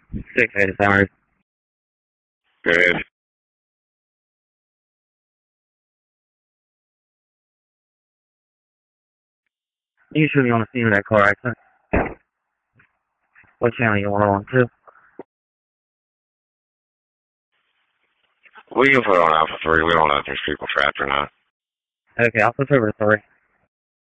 687. Good. You should be on the scene of that car accident. What channel you want on to? We can put on Alpha 3. We don't know if there's people trapped or not. Okay, I'll switch over to 3.